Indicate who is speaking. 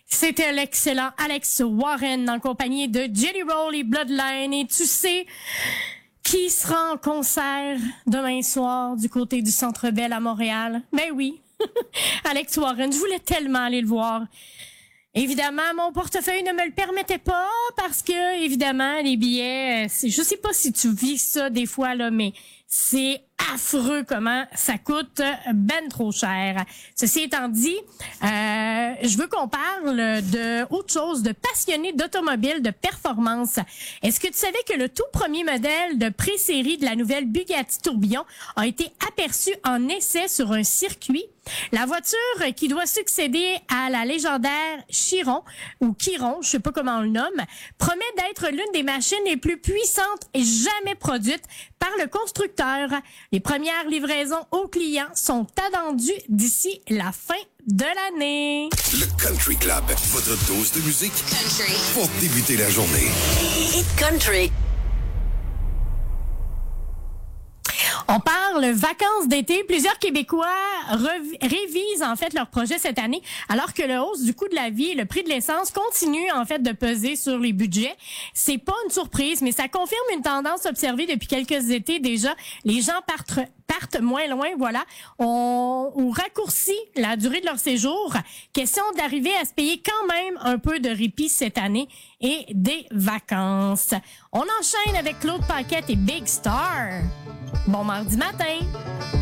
Speaker 1: C'était l'excellent Alex Warren en compagnie de Jelly Roll et Bloodline. Et tu sais qui sera en concert demain soir du côté du Centre Bell à Montréal? Ben oui, Alex Warren. Je voulais tellement aller le voir. Évidemment, mon portefeuille ne me le permettait pas parce que, évidemment, les billets, je sais pas si tu vis ça des fois, là, mais c'est affreux comment ça coûte ben trop cher. Ceci étant dit, je veux qu'on parle de autre chose, de passionnés d'automobile, de performance. Est-ce que tu savais que le tout premier modèle de pré-série de la nouvelle Bugatti Tourbillon a été aperçu en essai sur un circuit? La voiture qui doit succéder à la légendaire Chiron, ou Chiron, je sais pas comment on le nomme, promet d'être l'une des machines les plus puissantes jamais produites par le constructeur. Les premières livraisons aux clients sont attendues d'ici la fin de l'année.
Speaker 2: Le Country Club, votre dose de musique
Speaker 3: Country
Speaker 2: pour débuter la journée.
Speaker 3: Hit Country.
Speaker 1: On parle vacances d'été. Plusieurs Québécois révisent en fait leur projet cette année, alors que la hausse du coût de la vie et le prix de l'essence continue en fait de peser sur les budgets. C'est pas une surprise, mais ça confirme une tendance observée depuis quelques étés déjà. Les gens partent moins loin, voilà. On raccourcit la durée de leur séjour. Question d'arriver à se payer quand même un peu de répit cette année et des vacances. On enchaîne avec Claude Paquette et Big Star. Bon mardi matin.